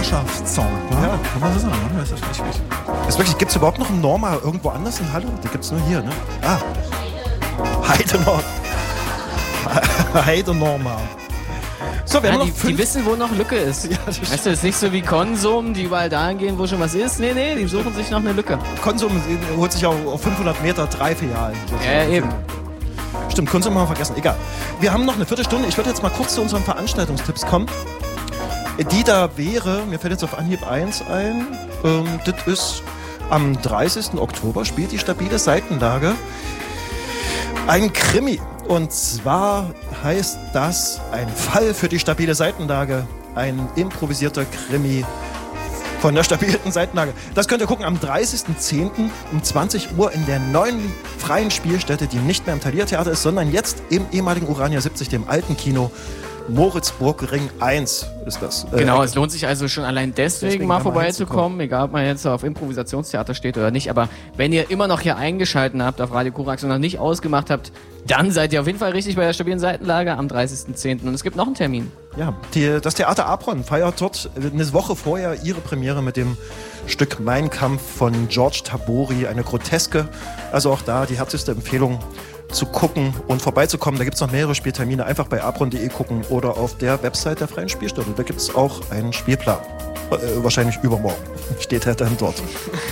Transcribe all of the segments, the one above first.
Nachbarschaftssong. Ja, kann man so sagen. Ne? Das ist echt gut. Ist wirklich, gibt es überhaupt noch einen Norma irgendwo anders in Halle? Die gibt es nur hier, ne? Ah. Heide Norma. So, wir haben noch die wissen, wo noch Lücke ist. Ja, weißt du, das ist nicht so wie Konsum, die überall dahin gehen, wo schon was ist. Nee, die suchen sich noch eine Lücke. Konsum holt sich auch auf 500 Meter 3 Filialen. Ja, eben. Stimmt, Konsum haben wir vergessen. Egal. Wir haben noch eine Viertelstunde. Ich würde jetzt mal kurz zu unseren Veranstaltungstipps kommen. Die da wäre, mir fällt jetzt auf Anhieb 1 ein, das ist am 30. Oktober spielt die stabile Seitenlage ein Krimi. Und zwar heißt das ein Fall für die stabile Seitenlage, ein improvisierter Krimi von der stabilen Seitenlage. Das könnt ihr gucken am 30.10. um 20 Uhr in der neuen freien Spielstätte, die nicht mehr im Thalia-Theater ist, sondern jetzt im ehemaligen Urania 70, dem alten Kino. Moritzburg Ring 1 ist das. Genau, es lohnt sich also schon allein deswegen mal vorbeizukommen, egal ob man jetzt auf Improvisationstheater steht oder nicht. Aber wenn ihr immer noch hier eingeschaltet habt auf Radio Korax und noch nicht ausgemacht habt, dann seid ihr auf jeden Fall richtig bei der stabilen Seitenlage am 30.10. Und es gibt noch einen Termin. Ja, das Theater Apron feiert dort eine Woche vorher ihre Premiere mit dem Stück Mein Kampf von George Tabori, eine Groteske. Also auch da die herzlichste Empfehlung zu gucken und vorbeizukommen. Da gibt es noch mehrere Spieltermine. Einfach bei apron.de gucken oder auf der Website der Freien Spielstätte. Da gibt es auch einen Spielplan. Wahrscheinlich übermorgen steht er dann dort.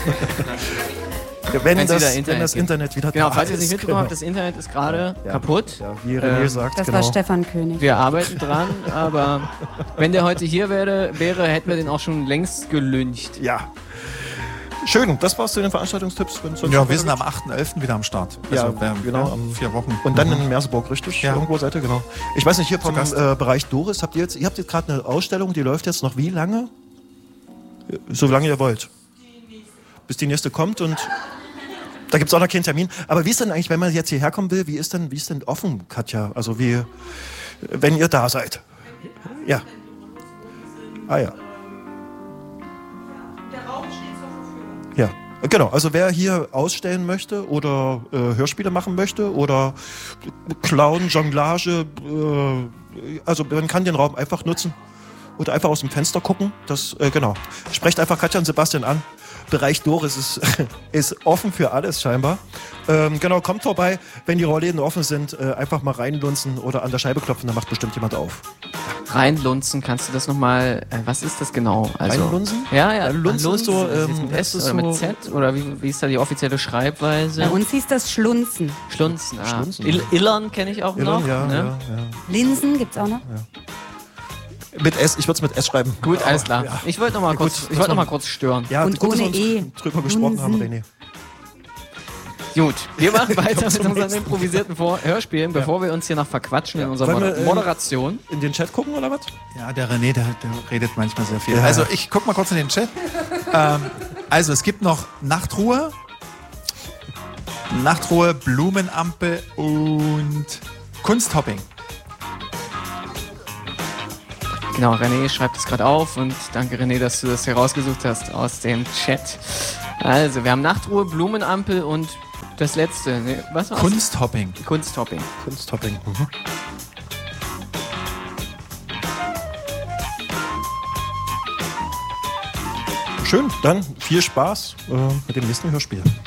wenn das Internet wieder genau, da falls ihr es nicht ist. mitbekommen habt, das Internet ist gerade kaputt. Ja, wie René sagt, das genau. war Stefan König. Wir arbeiten dran, aber wenn der heute hier wäre, hätten wir den auch schon längst gelyncht. Ja. Schön, das war's zu den Veranstaltungstipps. Ja, wir sind am 8.11. wieder am Start. Ja, also genau. Am 4 Wochen. Und dann in Merseburg, richtig? Ja. Irgendwo seid ihr, genau. Ich weiß nicht, hier vom Bereich Doris, ihr habt jetzt gerade eine Ausstellung, die läuft jetzt noch wie lange? So lange ihr wollt. Bis die nächste kommt und da gibt es auch noch keinen Termin. Aber wie ist denn eigentlich, wenn man jetzt hierher kommen will, wie ist denn offen, Katja? Also wenn ihr da seid? Ja. Ah ja. Ja, genau. Also wer hier ausstellen möchte oder Hörspiele machen möchte oder Clown, Jonglage, also man kann den Raum einfach nutzen oder einfach aus dem Fenster gucken. Das genau. Sprecht einfach Katja und Sebastian an. Bereich Doris ist offen für alles scheinbar. Genau, kommt vorbei, wenn die Rollläden offen sind, einfach mal reinlunzen oder an der Scheibe klopfen, dann macht bestimmt jemand auf. Reinlunzen, kannst du das nochmal, was ist das genau? Also, Reinlunzen? Ja. Lunzen ist so, mit S oder mit Z? Oder wie ist da die offizielle Schreibweise? Bei uns hieß das Schlunzen. Schlunzen, Schlunzen. Illern kenne ich auch noch. Ja, ne? ja. Linsen gibt's auch noch? Ja. Mit S, ich würde es mit S schreiben. Gut, alles klar. Ja. Ich wollte noch mal kurz stören. Ja, und gut, ohne dass wir uns drüber gesprochen haben, René. Gut, wir machen weiter mit unseren improvisierten Hörspielen, bevor wir uns hier noch verquatschen in unserer Moderation. In den Chat gucken oder was? Ja, der René, der redet manchmal sehr viel. Ja. Also ich guck mal kurz in den Chat. Also es gibt noch Nachtruhe, Blumenampel und Kunsthopping. Genau, René schreibt es gerade auf und danke René, dass du das herausgesucht hast aus dem Chat. Also, wir haben Nachtruhe, Blumenampel und das letzte. Nee, was war's? Kunsthopping. Kunsthopping. Mhm. Schön, dann viel Spaß mit dem nächsten Hörspiel.